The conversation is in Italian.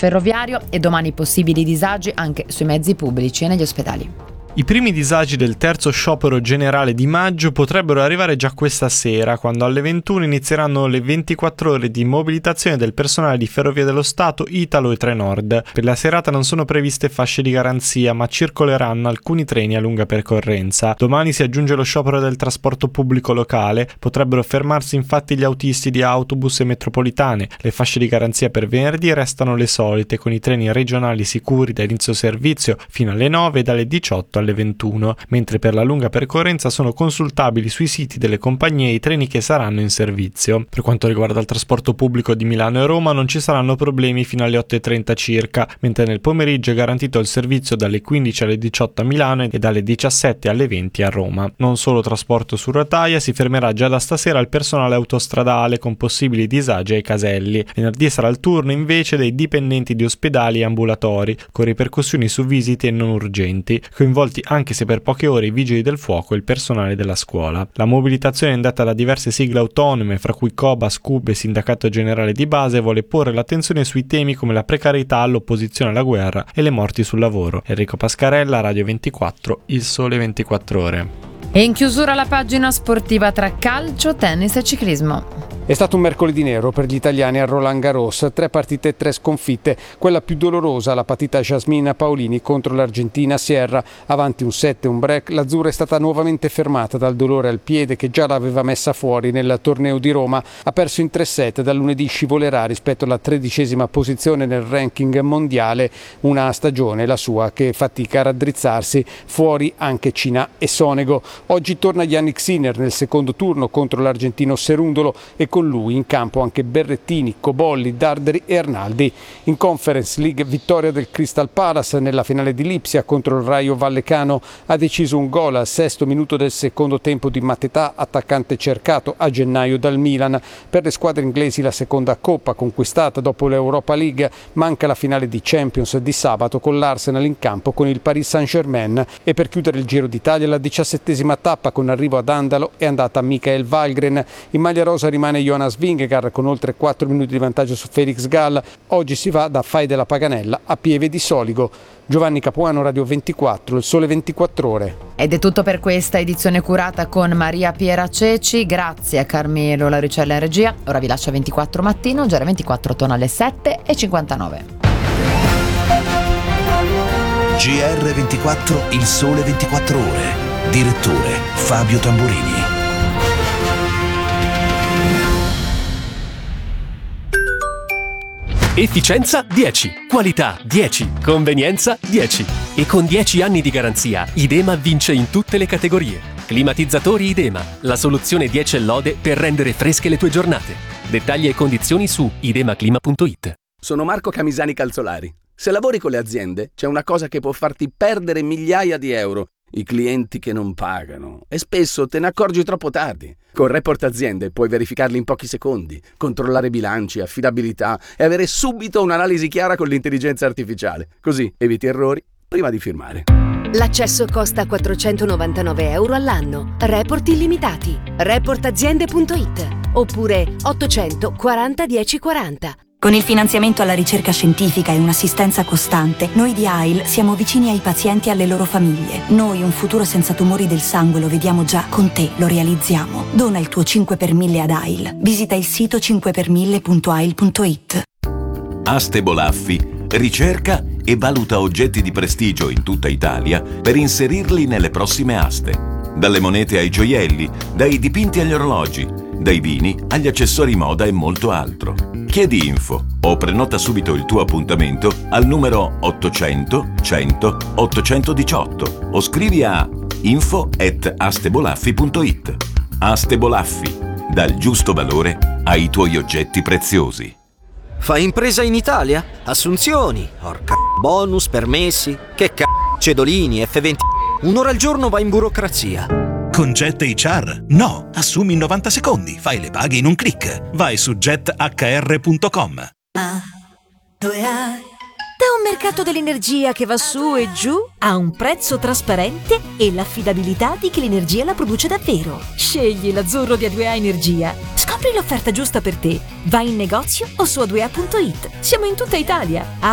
ferroviario e domani possibili disagi anche sui mezzi pubblici e negli ospedali. I primi disagi del terzo sciopero generale di maggio potrebbero arrivare già questa sera, quando alle 21 inizieranno le 24 ore di mobilitazione del personale di Ferrovie dello Stato, Italo e Trenord. Per la serata non sono previste fasce di garanzia, ma circoleranno alcuni treni a lunga percorrenza. Domani si aggiunge lo sciopero del trasporto pubblico locale, potrebbero fermarsi infatti gli autisti di autobus e metropolitane. Le fasce di garanzia per venerdì restano le solite, con i treni regionali sicuri da inizio servizio fino alle 9 e dalle 18 alle 21, mentre per la lunga percorrenza sono consultabili sui siti delle compagnie i treni che saranno in servizio. Per quanto riguarda il trasporto pubblico di Milano e Roma non ci saranno problemi fino alle 8:30 circa, mentre nel pomeriggio è garantito il servizio dalle 15 alle 18 a Milano e dalle 17 alle 20 a Roma. Non solo trasporto su rotaia, si fermerà già da stasera il personale autostradale con possibili disagi ai caselli. Venerdì sarà il turno invece dei dipendenti di ospedali e ambulatori, con ripercussioni su visite non urgenti, coinvolti anche se per poche ore i vigili del fuoco e il personale della scuola. La mobilitazione indetta da diverse sigle autonome, fra cui COBA, SCUB e Sindacato Generale di Base, vuole porre l'attenzione sui temi come la precarietà, l'opposizione alla guerra e le morti sul lavoro. Enrico Pascarella, Radio 24, Il Sole 24 Ore. E in chiusura la pagina sportiva tra calcio, tennis e ciclismo. È stato un mercoledì nero per gli italiani a Roland Garros, 3 partite e 3 sconfitte. Quella più dolorosa, la partita Jasmina Paolini contro l'Argentina Sierra. Avanti un set e un break, l'azzurra è stata nuovamente fermata dal dolore al piede che già l'aveva messa fuori nel torneo di Roma. Ha perso in 3 set, dal lunedì scivolerà rispetto alla 13ª posizione nel ranking mondiale, una stagione la sua che fatica a raddrizzarsi, fuori anche Cina e Sonego. Oggi torna Yannick Sinner nel secondo turno contro l'argentino Cerundolo e con lui in campo anche Berrettini, Cobolli, Darderi e Arnaldi. In Conference League vittoria del Crystal Palace nella finale di Lipsia contro il Rayo Vallecano. Ha deciso un gol al 6° minuto del secondo tempo di Mateta, attaccante cercato a gennaio dal Milan. Per le squadre inglesi la seconda coppa conquistata dopo l'Europa League. Manca la finale di Champions di sabato con l'Arsenal in campo con il Paris Saint-Germain. E per chiudere il Giro d'Italia la 17ª tappa con arrivo ad Andalo è andata a Michael Valgren. In maglia rosa rimane Jonas Vingegaard con oltre 4 minuti di vantaggio su Felix Gall. Oggi si va da Fai della Paganella a Pieve di Soligo. Giovanni Capuano, Radio 24, Il Sole 24 Ore. Ed è tutto per questa edizione curata con Maria Piera Ceci. Grazie a Carmelo Laricella in regia. Ora vi lascio a 24 mattino, già 24 torna alle 7:59. GR24, Il Sole 24 Ore. Direttore Fabio Tamburini. Efficienza 10, qualità 10, convenienza 10. E con 10 anni di garanzia, Idema vince in tutte le categorie. Climatizzatori Idema, la soluzione 10 lode per rendere fresche le tue giornate. Dettagli e condizioni su idemaclima.it. Sono Marco Camisani Calzolari. Se lavori con le aziende, c'è una cosa che può farti perdere migliaia di euro. I clienti che non pagano. E spesso te ne accorgi troppo tardi. Con Report Aziende puoi verificarli in pochi secondi, controllare bilanci, affidabilità e avere subito un'analisi chiara con l'intelligenza artificiale. Così eviti errori prima di firmare. L'accesso costa 499 euro all'anno. Report illimitati. Reportaziende.it oppure 840 1040. Con il finanziamento alla ricerca scientifica e un'assistenza costante, noi di AIL siamo vicini ai pazienti e alle loro famiglie. Noi un futuro senza tumori del sangue lo vediamo già, con te lo realizziamo. Dona il tuo 5 per 1000 ad AIL. Visita il sito 5per1000.ail.it. Aste Bolaffi ricerca e valuta oggetti di prestigio in tutta Italia per inserirli nelle prossime aste. Dalle monete ai gioielli, dai dipinti agli orologi, dai vini agli accessori moda e molto altro. Chiedi info o prenota subito il tuo appuntamento al numero 800 100 818 o scrivi a info@astebolaffi.it. Aste Bolaffi, dal giusto valore ai tuoi oggetti preziosi. Fai impresa in Italia? Assunzioni, bonus, permessi, cedolini, F20. Un'ora al giorno vai in burocrazia. Con Jet HR? No, assumi in 90 secondi, fai le paghe in un click. Vai su jethr.com. Da un mercato dell'energia che va su e giù a un prezzo trasparente e l'affidabilità di chi l'energia la produce davvero. Scegli l'azzurro di A2A Energia. Scopri l'offerta giusta per te. Vai in negozio o su a2a.it. Siamo in tutta Italia.